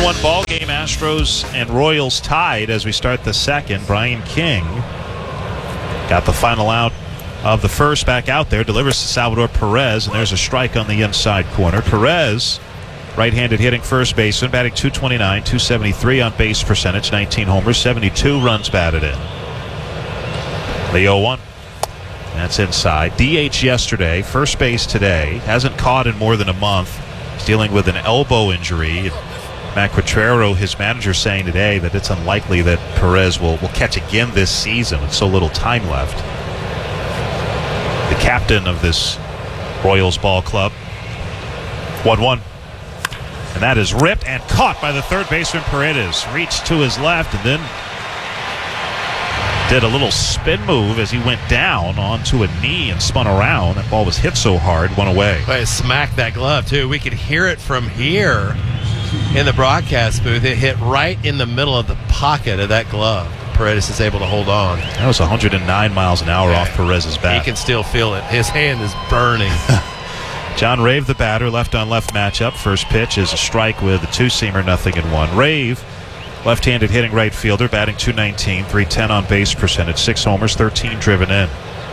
1-1 ball game. Astros and Royals tied as we start the second. Brian King got the final out of the first, back out there, delivers to Salvador Perez, and there's a strike on the inside corner. Perez, right-handed hitting first baseman, batting .229, .273 on base percentage, 19 homers, 72 runs batted in. The 0-1. That's inside. DH yesterday, first base today, hasn't caught in more than a month. He's dealing with an elbow injury. Matt Quatrero, his manager, saying today that it's unlikely that Perez will catch again this season with so little time left. The captain of this Royals ball club. 1-1. And that is ripped and caught by the third baseman Paredes. Reached to his left and then did a little spin move as he went down onto a knee and spun around. That ball was hit so hard, went away. But it smacked that glove, too. We could hear it from here in the broadcast booth. It hit right in the middle of the pocket of that glove. Paredes is able to hold on. That was 109 miles an hour off Perez's bat. He can still feel it. His hand is burning. John Rave, the batter, left-on-left matchup. First pitch is a strike with a two-seamer, 0-1. Rave, left-handed hitting right fielder, batting .219, .310 on base percentage, 6 homers, 13 driven in.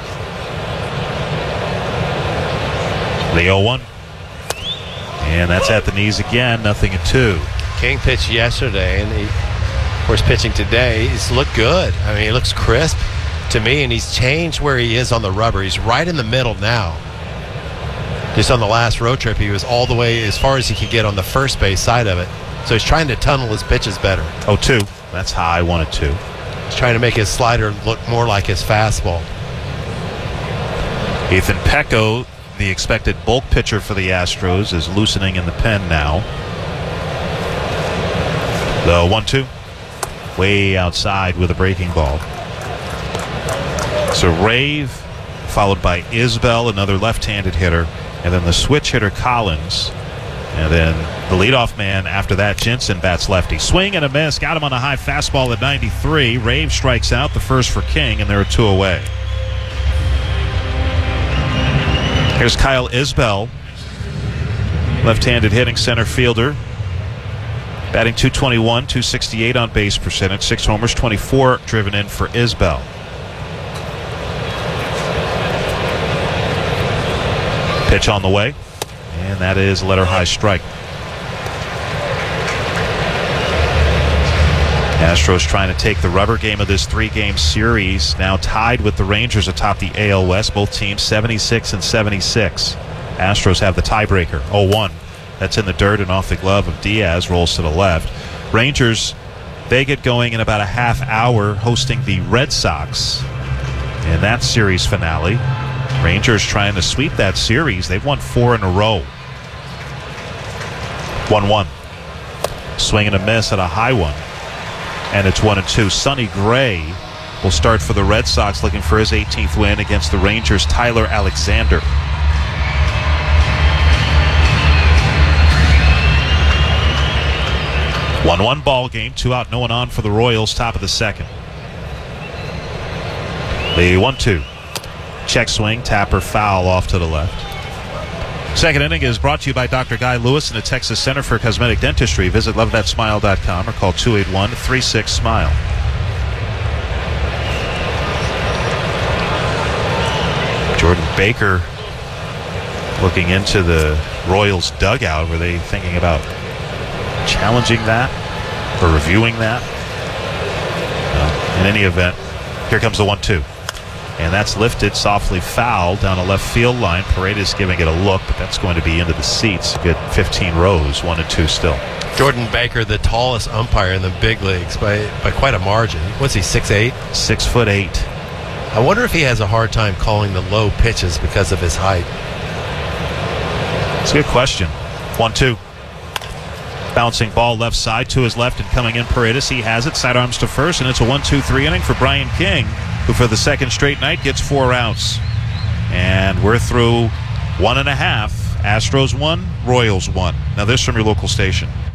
The 0-1. And that's at the knees again, 0-2. King pitched yesterday, and he, of course, pitching today. He's looked good. I mean, he looks crisp to me, and he's changed where he is on the rubber. He's right in the middle now. Just on the last road trip, he was all the way as far as he could get on the first base side of it. So he's trying to tunnel his pitches better. 0-2. That's high, 1-2. He's trying to make his slider look more like his fastball. Ethan Pecco, the expected bulk pitcher for the Astros, is loosening in the pen now. The 1-2. Way outside with a breaking ball. So Rave, followed by Isbell, another left-handed hitter, and then the switch hitter Collins. And then the leadoff man after that, Jensen, bats lefty. Swing and a miss. Got him on a high fastball at 93. Rave strikes out, the first for King, and there are 2 away. Here's Kyle Isbell, left-handed hitting center fielder. Batting .221, .268 on base percentage, 6 homers, 24 driven in for Isbell. Pitch on the way, and that is a letter high strike. Astros trying to take the rubber game of this 3-game series, now tied with the Rangers atop the AL West. Both teams 76 and 76. Astros have the tiebreaker, 0-1. That's in the dirt and off the glove of Diaz, rolls to the left. Rangers, they get going in about a half hour hosting the Red Sox in that series finale. Rangers trying to sweep that series. They've won 4 in a row. 1-1. Swing and a miss at a high one. And it's 1-2. Sonny Gray will start for the Red Sox, looking for his 18th win against the Rangers' Tyler Alexander. One ball game, 2 out, no one on for the Royals, top of the second. The 1-2. Check swing, tapper, foul off to the left. Second inning is brought to you by Dr. Guy Lewis and the Texas Center for Cosmetic Dentistry. Visit lovethatsmile.com or call 281-36-SMILE. Jordan Baker looking into the Royals dugout. Were they thinking about challenging that or reviewing that? In any event, here comes the 1-2. And that's lifted, softly fouled down a left field line. Paredes giving it a look, but that's going to be into the seats. A good 15 rows, 1-2 still. Jordan Baker, the tallest umpire in the big leagues by quite a margin. What's he, 6'8"? 6'8". I wonder if he has a hard time calling the low pitches because of his height. It's a good question. 1-2. Bouncing ball left side to his left and coming in Paredes. He has it, sidearms to first, and it's a 1-2-3 inning for Brian King, who for the second straight night gets 4 outs. And we're through 1.5. Astros 1, Royals 1. Now this from your local station.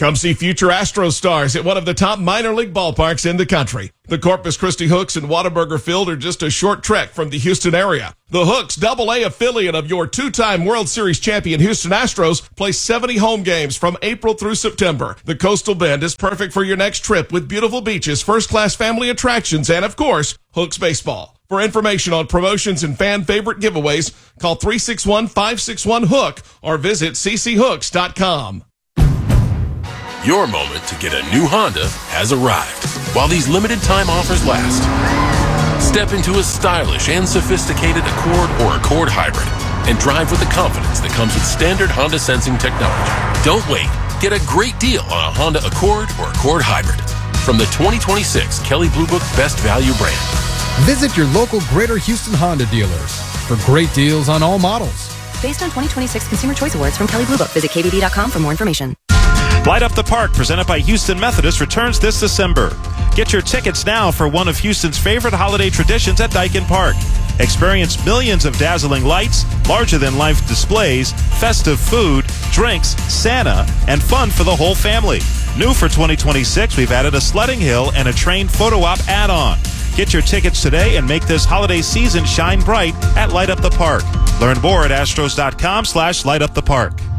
Come see future Astros stars at one of the top minor league ballparks in the country. The Corpus Christi Hooks and Whataburger Field are just a short trek from the Houston area. The Hooks, AA affiliate of your two-time World Series champion Houston Astros, play 70 home games from April through September. The Coastal Bend is perfect for your next trip with beautiful beaches, first-class family attractions, and, of course, Hooks baseball. For information on promotions and fan favorite giveaways, call 361-561-HOOK or visit cchooks.com. Your moment to get a new Honda has arrived. While these limited time offers last, step into a stylish and sophisticated Accord or Accord Hybrid and drive with the confidence that comes with standard Honda sensing technology. Don't wait. Get a great deal on a Honda Accord or Accord Hybrid from the 2026 Kelley Blue Book Best Value brand. Visit your local Greater Houston Honda dealers for great deals on all models. Based on 2026 Consumer Choice Awards from Kelley Blue Book. Visit KBB.com for more information. Light Up the Park, presented by Houston Methodist, returns this December. Get your tickets now for one of Houston's favorite holiday traditions at Dyken Park. Experience millions of dazzling lights, larger-than-life displays, festive food, drinks, Santa, and fun for the whole family. New for 2026, we've added a sledding hill and a train photo op add-on. Get your tickets today and make this holiday season shine bright at Light Up the Park. Learn more at astros.com/lightupthepark.